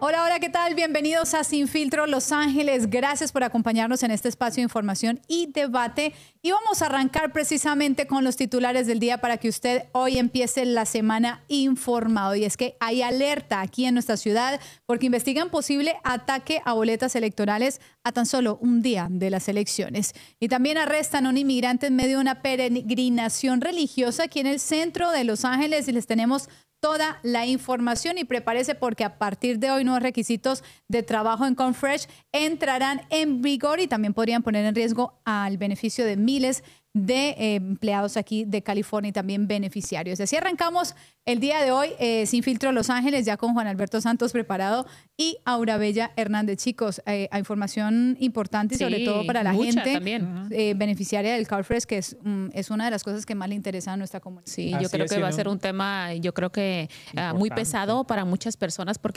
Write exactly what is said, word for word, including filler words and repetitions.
Hola, hola, ¿qué tal? Bienvenidos a Sin Filtro Los Ángeles. Gracias por acompañarnos en este espacio de información y debate. Y vamos a arrancar precisamente con los titulares del día para que usted hoy empiece la semana informado. Y es que hay alerta aquí en nuestra ciudad porque investigan posible ataque a boletas electorales a tan solo un día de las elecciones. Y también arrestan a un inmigrante en medio de una peregrinación religiosa aquí en el centro de Los Ángeles y les tenemos toda la información y prepárese porque a partir de hoy nuevos requisitos de trabajo en Confresh entrarán en vigor y también podrían poner en riesgo al beneficio de miles de eh, empleados aquí de California y también beneficiarios. Así arrancamos el día de hoy eh, Sin Filtro Los Ángeles, ya con Juan Alberto Santos preparado y Aura Bella Hernández. Chicos, eh, hay información importante y sobre sí, todo para la gente también. eh, beneficiaria del CarFresh, que es, um, es una de las cosas que más le interesa a nuestra comunidad. Sí, Así yo creo es, que va a ¿no? ser un tema, yo creo que uh, muy pesado para muchas personas porque